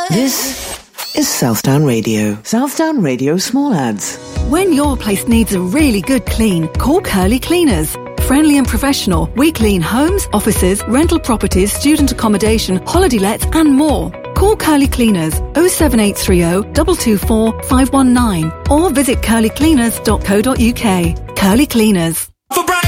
This is Southdown Radio. Southdown Radio Small Ads. When your place needs a really good clean, call Curly Cleaners. Friendly and professional, we clean homes, offices, rental properties, student accommodation, holiday lets and more. Call Curly Cleaners 07830 224 519 or visit curlycleaners.co.uk. Curly Cleaners.